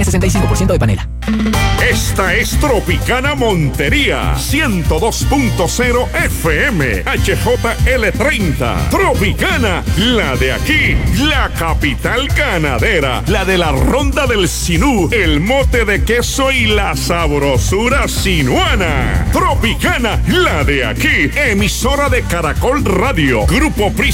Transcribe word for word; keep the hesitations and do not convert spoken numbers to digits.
Tiene sesenta y cinco por ciento de panela. Esta es Tropicana Montería, ciento dos punto cero F M, H J L treinta. Tropicana, la de aquí, la capital ganadera, la de la Ronda del Sinú, el mote de queso y la sabrosura sinuana. Tropicana, la de aquí, emisora de Caracol Radio, Grupo Prisa.